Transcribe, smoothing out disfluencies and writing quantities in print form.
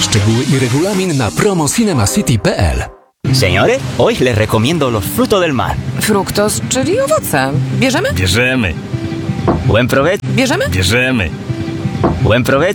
Szczegóły i regulamin na promocinemascity.pl. Señores, hoy les recomiendo los frutos del mar. Fruktos, czyli owoce. Bierzemy? Bierzemy. Buen provecho. Bierzemy? Bierzemy. Buen provecho.